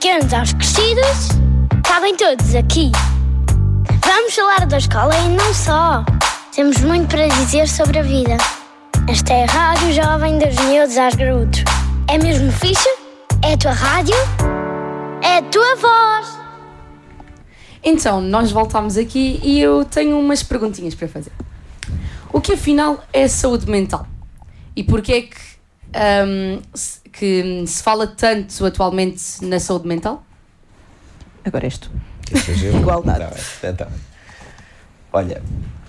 Pequenos aos crescidos, cabem todos aqui. Vamos falar da escola e não só. Temos muito para dizer sobre a vida. Esta é a Rádio Jovem dos Miúdos aos Graúdos. É mesmo fixe? É a tua rádio? É a tua voz. Então, nós voltámos aqui e eu tenho umas perguntinhas para fazer. O que afinal é saúde mental? E porquê é que se fala tanto atualmente na saúde mental? Agora és tu. Igualdade. Tá. Olha,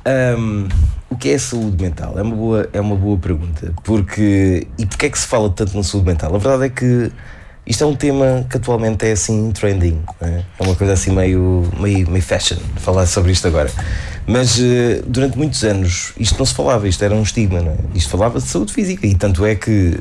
o que é saúde mental? É uma boa pergunta. Porque é que se fala tanto na saúde mental? A verdade é que isto é um tema que atualmente é assim trending, não é? É uma coisa assim meio fashion, falar sobre isto agora. Mas durante muitos anos isto não se falava, isto era um estigma, não é? Isto falava de saúde física e tanto é que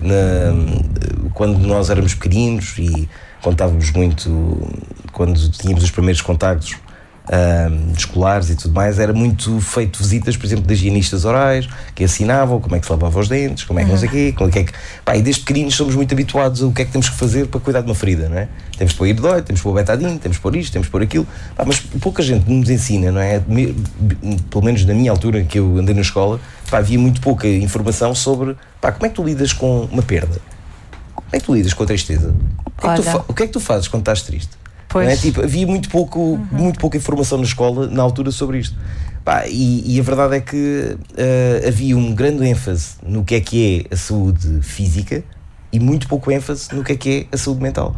quando nós éramos pequeninos e contávamos muito, quando tínhamos os primeiros contactos escolares e tudo mais, era muito feito visitas, por exemplo, de higienistas orais que ensinavam como é que se lavava os dentes, como é que não sei o quê, e desde pequeninos somos muito habituados a o que é que temos que fazer para cuidar de uma ferida, não é? Temos que pôr iodóide, temos que pôr betadine, temos que pôr isto, temos que pôr aquilo, mas pouca gente nos ensina, não é? Pelo menos na minha altura, que eu andei na escola, havia muito pouca informação sobre como é que tu lidas com uma perda, como é que tu lidas com a tristeza, o que é que tu fazes quando estás triste? É? Havia muito pouca informação na escola na altura sobre isto. E a verdade é que havia um grande ênfase no que é a saúde física e muito pouco ênfase no que é a saúde mental.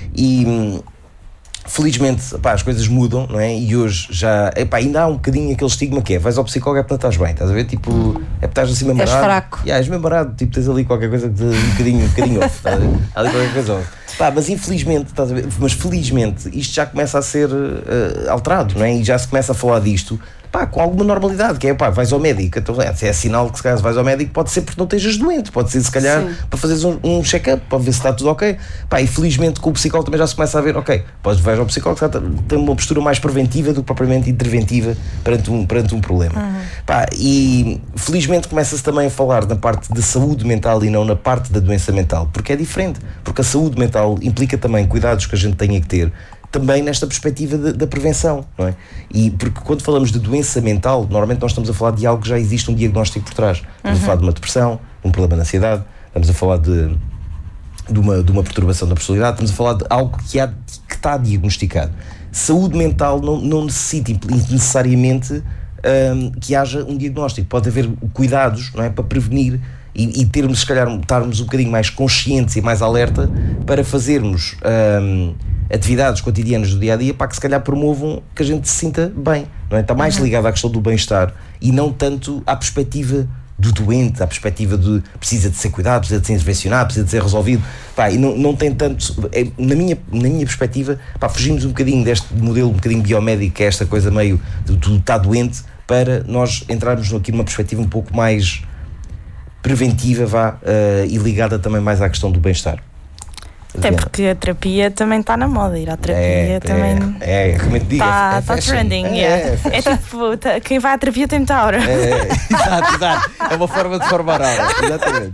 E felizmente as coisas mudam, não é? E hoje já ainda há um bocadinho aquele estigma que vais ao psicólogo porque não estás bem, estás a ver? Porque estás assim meio marado. És fraco. És meio marado, tens ali qualquer coisa um bocadinho off, estás a ver? Há ali qualquer coisa off. Mas infelizmente, estás a ver? Mas felizmente isto já começa a ser alterado, não é? E já se começa a falar disto com alguma normalidade, que é vais ao médico, então, se é sinal que se calhar vais ao médico, pode ser porque não estejas doente, pode ser se calhar para fazeres um check-up, para ver se está tudo ok. E felizmente com o psicólogo também já se começa a ver, vais ao psicólogo, tem uma postura mais preventiva do que propriamente interventiva perante um problema. E felizmente começa-se também a falar na parte da saúde mental e não na parte da doença mental, porque é diferente, porque a saúde mental implica também cuidados que a gente tenha que ter também nesta perspectiva da prevenção, não é? E porque quando falamos de doença mental, normalmente nós estamos a falar de algo que já existe um diagnóstico por trás. Estamos a falar de uma depressão, de um problema de ansiedade, estamos a falar de uma perturbação da personalidade, estamos a falar de algo que está diagnosticado. Saúde mental não necessita necessariamente que haja um diagnóstico. Pode haver cuidados, não é? Para prevenir e termos, se calhar, estarmos um bocadinho mais conscientes e mais alerta para fazermos atividades cotidianas do dia-a-dia que se calhar promovam que a gente se sinta bem, não é? Está mais ligado à questão do bem-estar e não tanto à perspectiva do doente, à perspectiva de precisa de ser cuidado, precisa de ser intervencionado, precisa de ser resolvido, e não tem tanto, na minha perspectiva, fugimos um bocadinho deste modelo um bocadinho biomédico, que é esta coisa meio de estar doente, para nós entrarmos aqui numa perspectiva um pouco mais preventiva, e ligada também mais à questão do bem-estar. Até porque a terapia também está na moda, ir à terapia também como te digo, está trending. É tipo, quem vai à terapia tem muita aura. Exato. É uma forma de formar aura, exatamente.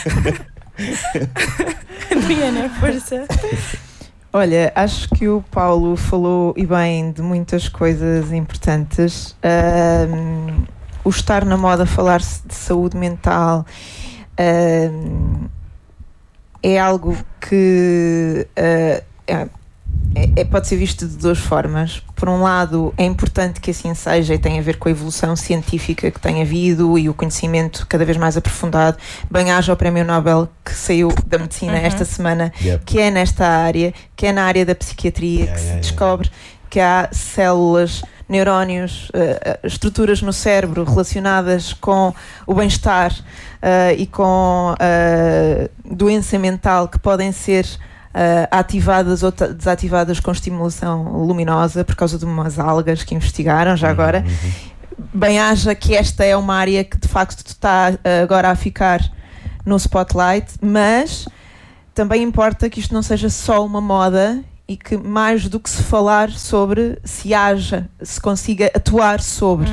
Diana, força. Olha, acho que o Paulo falou e bem de muitas coisas importantes. O estar na moda, falar-se de saúde mental, é algo que pode ser visto de duas formas. Por um lado, é importante que assim seja e tem a ver com a evolução científica que tem havido e o conhecimento cada vez mais aprofundado. Bem haja o Prémio Nobel que saiu da medicina esta semana, que é nesta área, que é na área da psiquiatria, que se descobre que há células, neurónios, estruturas no cérebro relacionadas com o bem-estar e com doença mental que podem ser ativadas ou desativadas com estimulação luminosa por causa de umas algas que investigaram já agora. Bem haja que esta é uma área que de facto está agora a ficar no spotlight, mas também importa que isto não seja só uma moda e que mais do que se falar sobre, se consiga atuar sobre.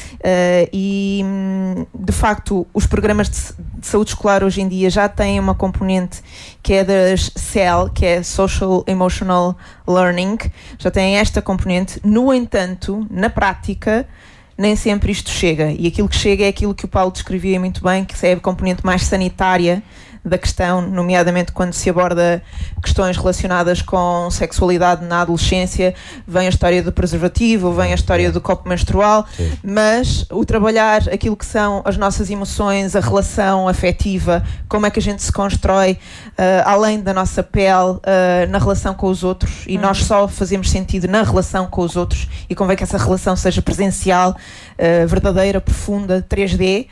De facto, os programas de saúde escolar hoje em dia já têm uma componente que é das SEL, que é Social Emotional Learning, já têm esta componente. No entanto, na prática, nem sempre isto chega, e aquilo que chega é aquilo que o Paulo descrevia muito bem, que é a componente mais sanitária da questão, nomeadamente quando se aborda questões relacionadas com sexualidade na adolescência, vem a história do preservativo, vem a história do copo menstrual, mas o trabalhar aquilo que são as nossas emoções, a relação afetiva, como é que a gente se constrói além da nossa pele, na relação com os outros, e nós só fazemos sentido na relação com os outros, e convém que essa relação seja presencial, verdadeira, profunda, 3D.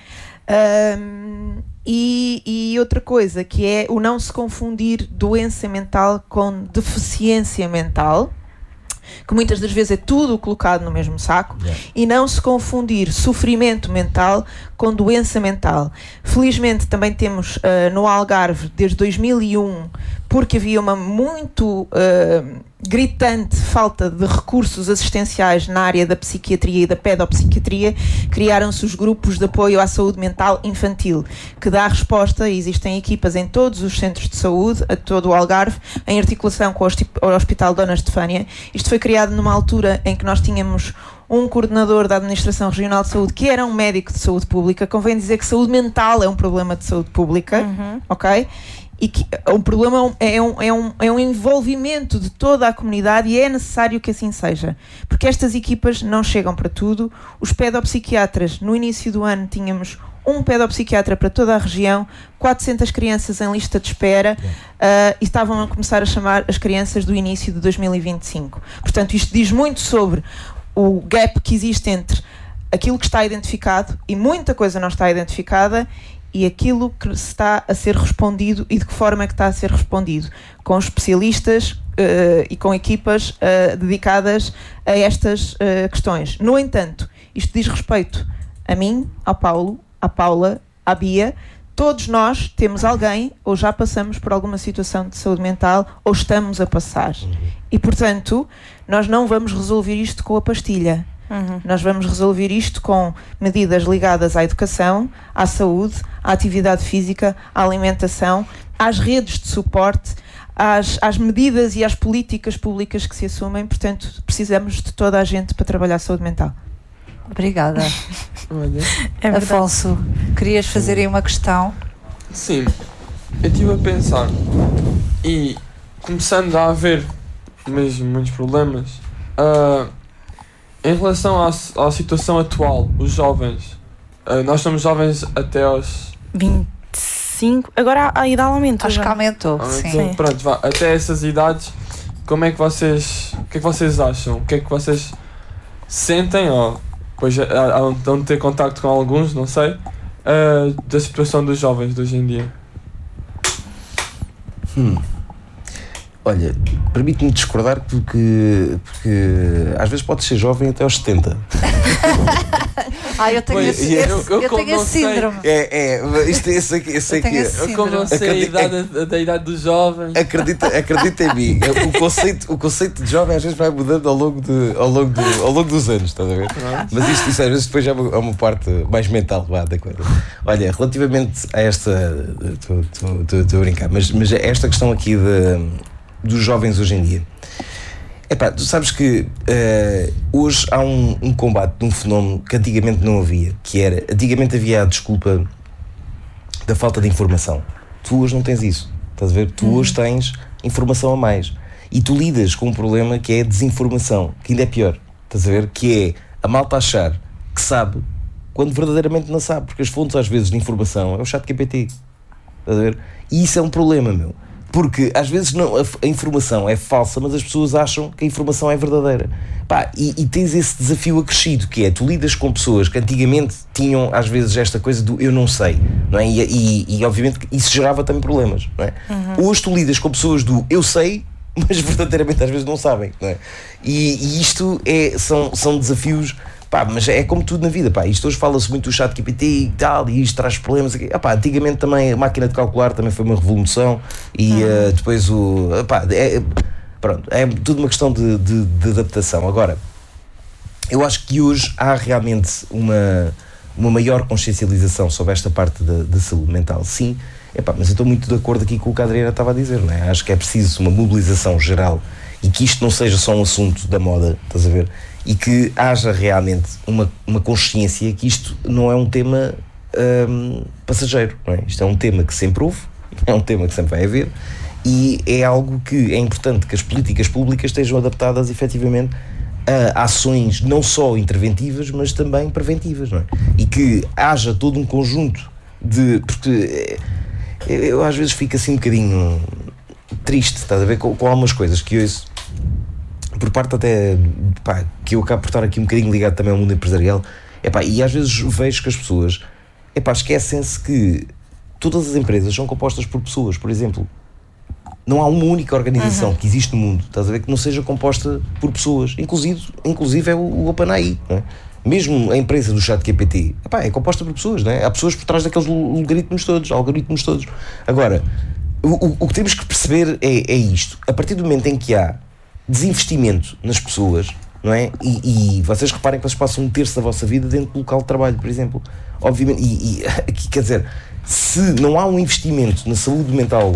E outra coisa, que é o não se confundir doença mental com deficiência mental, que muitas das vezes é tudo colocado no mesmo saco, e não se confundir sofrimento mental com doença mental. Felizmente também temos no Algarve, desde 2001, porque havia uma muito gritante falta de recursos assistenciais na área da psiquiatria e da pedopsiquiatria, criaram-se os grupos de apoio à saúde mental infantil, que dá resposta, e existem equipas em todos os centros de saúde, a todo o Algarve, em articulação com o Hospital Dona Estefânia. Isto foi criado numa altura em que nós tínhamos um coordenador da Administração Regional de Saúde que era um médico de saúde pública. Convém dizer que saúde mental é um problema de saúde pública, ok? E que o problema é um envolvimento de toda a comunidade, e é necessário que assim seja, porque estas equipas não chegam para tudo. Os pedopsiquiatras, no início do ano tínhamos um pedopsiquiatra para toda a região, 400 crianças em lista de espera, e estavam a começar a chamar as crianças do início de 2025. Portanto, isto diz muito sobre o gap que existe entre aquilo que está identificado, e muita coisa não está identificada, e aquilo que está a ser respondido, e de que forma é que está a ser respondido, com especialistas e com equipas dedicadas a estas questões. No entanto, isto diz respeito a mim, ao Paulo, à Paula, à Bia. Todos nós temos alguém, ou já passamos por alguma situação de saúde mental, ou estamos a passar. E, portanto, nós não vamos resolver isto com a pastilha. Nós vamos resolver isto com medidas ligadas à educação, à saúde, à atividade física, à alimentação, às redes de suporte, às medidas e às políticas públicas que se assumem. Portanto, precisamos de toda a gente para trabalhar a saúde mental. Obrigada. Afonso, querias fazer aí uma questão? Sim, eu estive a pensar, e começando a haver mesmo muitos problemas, em relação à situação atual, os jovens, nós somos jovens até aos 25, agora a idade aumentou. Acho que aumentou, sim. Pronto, até essas idades, como é que vocês, o que é que vocês acham? O que é que vocês sentem, ou depois hão de ter contacto com alguns, não sei, da situação dos jovens de hoje em dia? Olha, permite-me discordar porque às vezes pode ser jovem até aos 70. Eu tenho esse síndrome. Eu sei que eu como não sei a idade dos jovens. Acredita em mim. O conceito de jovem às vezes vai mudando ao longo dos anos, estás a ver? Mas isto às vezes depois já é uma parte mais mental da coisa. Olha, relativamente a esta, estou a brincar, mas esta questão aqui dos jovens hoje em dia. Tu sabes que hoje há um combate de um fenómeno que antigamente não havia, que era, antigamente havia a desculpa da falta de informação. Tu hoje não tens isso, estás a ver? Tu hoje tens informação a mais, e tu lidas com um problema que é a desinformação, que ainda é pior, estás a ver? Que é a malta achar que sabe, quando verdadeiramente não sabe, porque as fontes às vezes de informação é o ChatGPT, estás a ver? E isso é um problema, meu. Porque às vezes a informação é falsa, mas as pessoas acham que a informação é verdadeira. E tens esse desafio acrescido, que é, tu lidas com pessoas que antigamente tinham às vezes esta coisa do eu não sei, não é? E obviamente isso gerava também problemas, não é? Hoje tu lidas com pessoas do eu sei, mas verdadeiramente às vezes não sabem, não é? E isto são desafios. Mas é como tudo na vida, isto hoje fala-se muito do ChatGPT e tal, e isto traz problemas aqui. Antigamente também a máquina de calcular também foi uma revolução, e depois Pronto, é tudo uma questão de adaptação. Agora, eu acho que hoje há realmente uma maior consciencialização sobre esta parte da saúde mental, sim. Mas eu estou muito de acordo aqui com o que a Adriana estava a dizer, não é? Acho que é preciso uma mobilização geral e que isto não seja só um assunto da moda, estás a ver? E que haja realmente uma consciência que isto não é um tema passageiro, não é? Isto é um tema que sempre houve, é um tema que sempre vai haver e é algo que é importante que as políticas públicas estejam adaptadas efetivamente a ações não só interventivas, mas também preventivas, não é? E que haja todo um conjunto porque eu às vezes fico assim um bocadinho triste, estás a ver, com algumas coisas que ouço por parte até, que eu acabo por estar aqui um bocadinho ligado também ao mundo empresarial, e às vezes vejo que as pessoas, esquecem-se que todas as empresas são compostas por pessoas, por exemplo. Não há uma única organização que existe no mundo, estás a ver, que não seja composta por pessoas, inclusive é o OpenAI, não é? Mesmo a empresa do ChatGPT, é composta por pessoas, não é? Há pessoas por trás daqueles algoritmos todos. Agora, o que temos que perceber é isto. A partir do momento em que há desinvestimento nas pessoas, não é? E vocês reparem que vocês passam 1/3 da vossa vida dentro do local de trabalho, por exemplo. Obviamente, aqui quer dizer, se não há um investimento na saúde mental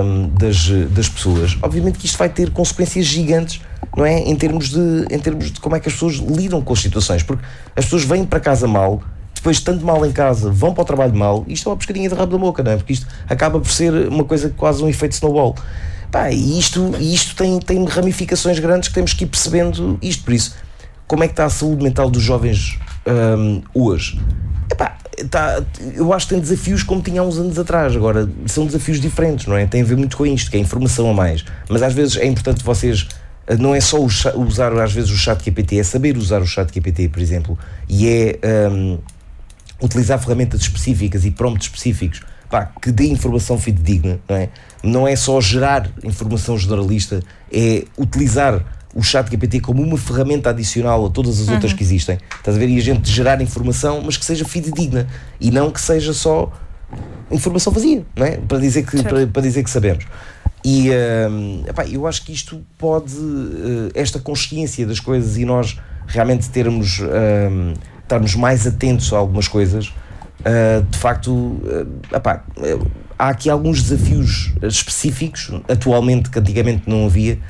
das pessoas, obviamente que isto vai ter consequências gigantes, não é? Em termos de como é que as pessoas lidam com as situações, porque as pessoas vêm para casa mal, depois tanto mal em casa, vão para o trabalho mal, e isto é uma pescadinha de rabo da boca, não é? Porque isto acaba por ser uma coisa quase um efeito snowball. E isto tem ramificações grandes que temos que ir percebendo isto. Por isso, como é que está a saúde mental dos jovens hoje? Eu acho que tem desafios como tinha há uns anos atrás. Agora, são desafios diferentes, não é? Tem a ver muito com isto, que é informação a mais. Mas às vezes é importante vocês, não é só usar às vezes o ChatGPT, é saber usar o ChatGPT, por exemplo, e é utilizar ferramentas específicas e prompts específicos que dê informação fidedigna, não é? Não é só gerar informação generalista, é utilizar o ChatGPT como uma ferramenta adicional a todas as outras que existem. Estás a ver? E a gente gerar informação, mas que seja fidedigna e não que seja só informação vazia, não é? Para dizer que sabemos. E eu acho que isto pode, esta consciência das coisas e nós realmente estarmos mais atentos a algumas coisas, de facto, há aqui alguns desafios específicos atualmente que antigamente não havia,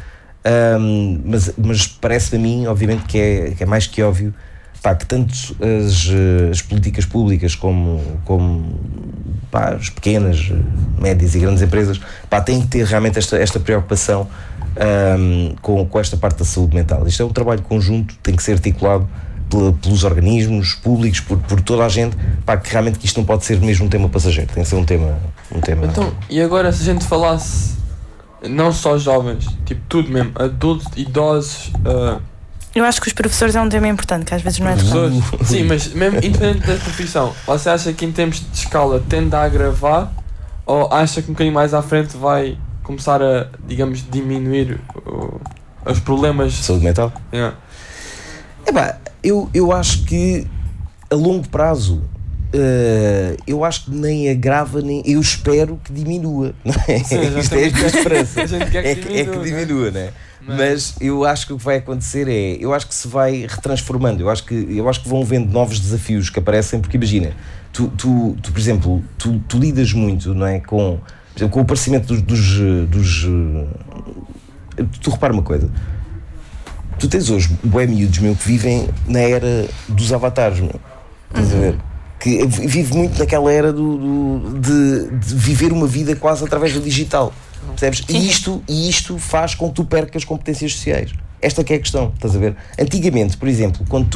mas parece-me a mim, obviamente, que é mais que óbvio que tanto as políticas públicas como as pequenas, médias e grandes empresas têm que ter realmente esta preocupação com esta parte da saúde mental. Isto é um trabalho conjunto, tem que ser articulado pelos organismos públicos, por toda a gente, que realmente isto não pode ser mesmo um tema passageiro, tem que ser um tema. Então, e agora se a gente falasse não só jovens, tipo tudo mesmo, adultos, idosos. Eu acho que os professores é um tema importante, que às vezes não é professores. Sim, mas mesmo independente da profissão, você acha que em termos de escala tende a agravar ou acha que um bocadinho mais à frente vai começar a, digamos, diminuir os problemas de saúde mental? Yeah. Eu acho que a longo prazo eu acho que nem agrava, nem eu espero que diminua, não é? Sim, isto é a esperança, é que diminua, não é? Mas eu acho que o que vai acontecer eu acho que se vai retransformando, eu acho que vão vendo novos desafios que aparecem, porque imagina, tu por exemplo, tu lidas muito, não é, com o aparecimento dos tu repara uma coisa, tu tens hoje bué miúdos, meu, que vivem na era dos avatares, meu, estás a ver? Que vive muito naquela era de viver uma vida quase através do digital, percebes? E isto faz com que tu percas competências sociais. Esta que é a questão, estás a ver? Antigamente, por exemplo, quando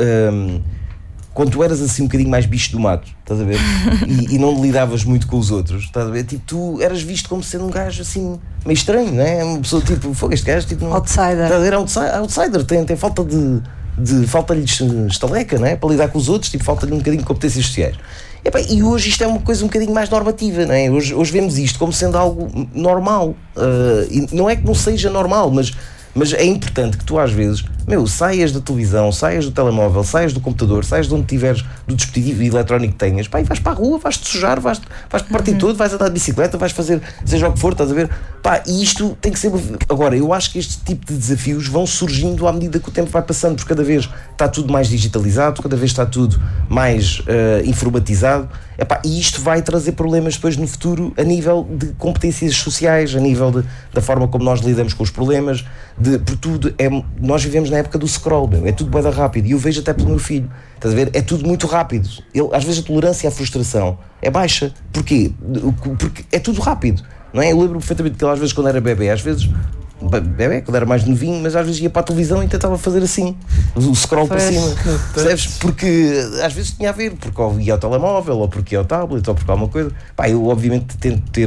tu eras assim um bocadinho mais bicho do mato, estás a ver? E não lidavas muito com os outros, estás a ver? Tipo, tu eras visto como sendo um gajo assim meio estranho, não é? Uma pessoa tipo, este gajo tipo, outsider. Estás a ver? Outsider, tem falta falta-lhe estaleca, não é? Para lidar com os outros, tipo, falta-lhe um bocadinho de competências sociais. E hoje isto é uma coisa um bocadinho mais normativa, não é? Hoje vemos isto como sendo algo normal. E não é que não seja normal, mas é importante que tu às vezes saias da televisão, saias do telemóvel, saias do computador, saias de onde tiveres, do dispositivo eletrónico que tenhas, pá, e vais para a rua, vais-te sujar, vais partir tudo, vais andar de bicicleta, vais fazer seja o que for, estás a ver? Pá, e isto tem que ser... Agora, eu acho que este tipo de desafios vão surgindo à medida que o tempo vai passando, porque cada vez está tudo mais digitalizado, cada vez está tudo mais informatizado. Epá, e isto vai trazer problemas depois no futuro a nível de competências sociais, a nível da forma como nós lidamos com os problemas, por tudo. Nós vivemos na época do scroll, é tudo bué da rápido, e eu vejo até pelo meu filho, estás a ver? É tudo muito rápido. Às vezes a tolerância à frustração é baixa. Porquê? Porque é tudo rápido, não é? Eu lembro perfeitamente que ele, às vezes, quando era bebê, quando era mais novinho, mas às vezes ia para a televisão e tentava fazer assim, o scroll para cima, percebes? Porque às vezes tinha a ver, porque ou ia ao telemóvel, ou porque ia ao tablet, ou porque alguma coisa. Pá, eu obviamente tento ter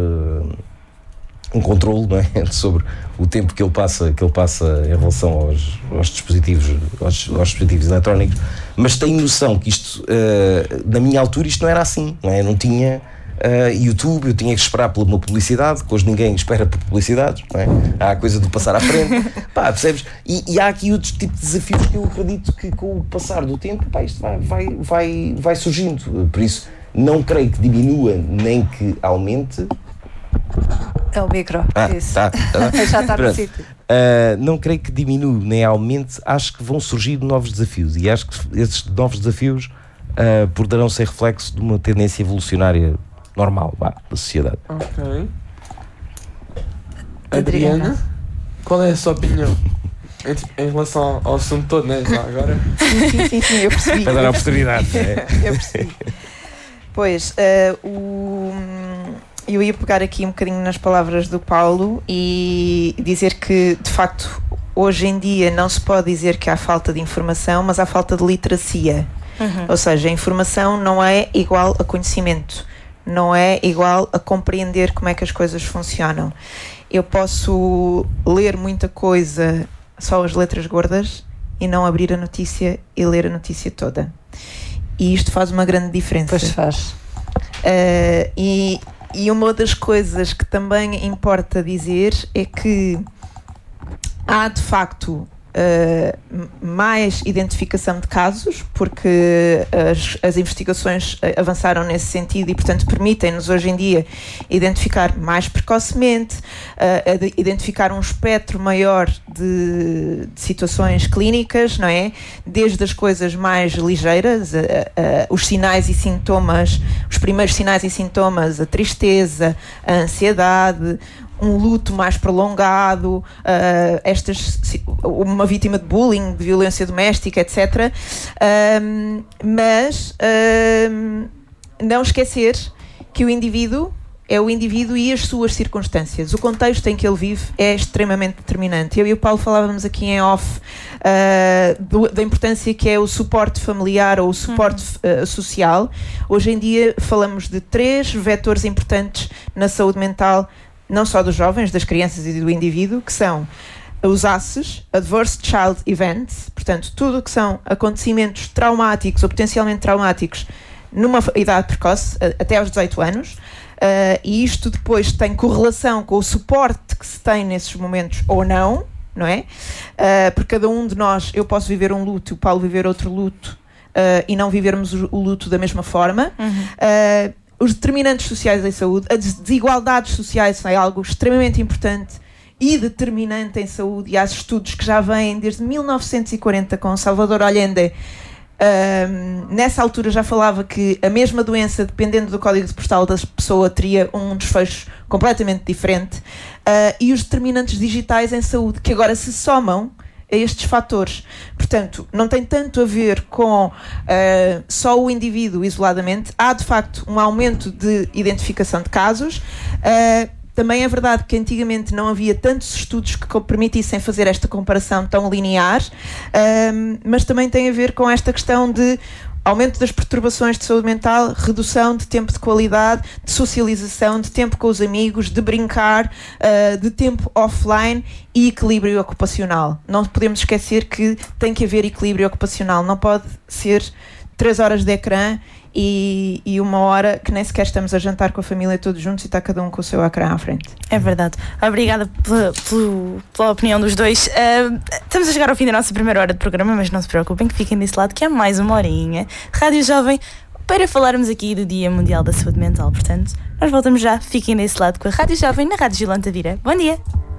um controle, não é? Sobre o tempo que ele passa em relação aos dispositivos eletrónicos, mas tenho noção que isto, na minha altura, isto não era assim, não é? Eu não tinha YouTube, eu tinha que esperar por uma publicidade, que hoje ninguém espera por publicidades, não é? Há a coisa do passar à frente, pá, percebes? E há aqui outros tipos de desafios que eu acredito que com o passar do tempo, pá, isto vai surgindo. Por isso, não creio que diminua nem que aumente. É o micro, isso. Tá. Já está no sítio. Não creio que diminua nem aumente, acho que vão surgir novos desafios, e acho que esses novos desafios poderão ser reflexo de uma tendência evolucionária normal da sociedade. Ok. Adriana, qual é a sua opinião em relação ao assunto todo, né? Já agora? Sim, eu percebi. Para dar a oportunidade, né? Eu percebi. Pois, eu ia pegar aqui um bocadinho nas palavras do Paulo e dizer que, de facto, hoje em dia não se pode dizer que há falta de informação, mas há falta de literacia. Ou seja, a informação não é igual a conhecimento, não é igual a compreender como é que as coisas funcionam. Eu posso ler muita coisa, só as letras gordas, e não abrir a notícia e ler a notícia toda. E isto faz uma grande diferença. Pois faz. E uma das coisas que também importa dizer é que há, de facto, mais identificação de casos, porque as investigações avançaram nesse sentido e, portanto, permitem-nos hoje em dia identificar mais precocemente, identificar um espectro maior de situações clínicas, não é? Desde as coisas mais ligeiras, os sinais e sintomas, os primeiros sinais e sintomas, a tristeza, a ansiedade, um luto mais prolongado, uma vítima de bullying, de violência doméstica, etc. Mas não esquecer que o indivíduo é o indivíduo e as suas circunstâncias. O contexto em que ele vive é extremamente determinante. Eu e o Paulo falávamos aqui em off da importância que é o suporte familiar ou o suporte social. Hoje em dia falamos de 3 vetores importantes na saúde mental, não só dos jovens, das crianças e do indivíduo, que são os ACEs, Adverse Child Events, portanto, tudo o que são acontecimentos traumáticos ou potencialmente traumáticos numa idade precoce, até aos 18 anos, e isto depois tem correlação com o suporte que se tem nesses momentos ou não, não é? Porque cada um de nós, eu posso viver um luto, o Paulo viver outro luto, e não vivermos o luto da mesma forma. Os determinantes sociais em saúde, as desigualdades sociais é algo extremamente importante e determinante em saúde, e há estudos que já vêm desde 1940 com Salvador Allende. Nessa altura já falava que a mesma doença, dependendo do código postal da pessoa, teria um desfecho completamente diferente, e os determinantes digitais em saúde, que agora se somam a estes fatores. Portanto, não tem tanto a ver com só o indivíduo isoladamente. Há, de facto, um aumento de identificação de casos. Também é verdade que antigamente não havia tantos estudos que permitissem fazer esta comparação tão linear, mas também tem a ver com esta questão de aumento das perturbações de saúde mental, redução de tempo de qualidade, de socialização, de tempo com os amigos, de brincar, de tempo offline e equilíbrio ocupacional. Não podemos esquecer que tem que haver equilíbrio ocupacional. Não pode ser 3 horas de ecrã e uma hora que nem sequer estamos a jantar com a família todos juntos e está cada um com o seu ecrã à frente. É verdade. Obrigada pela opinião dos dois. Estamos a chegar ao fim da nossa primeira hora de programa, mas não se preocupem que fiquem desse lado que há mais uma horinha de Rádio Jovem para falarmos aqui do Dia Mundial da Saúde Mental. Portanto, nós voltamos já. Fiquem desse lado com a Rádio Jovem na Rádio Gilão Tavira. Bom dia!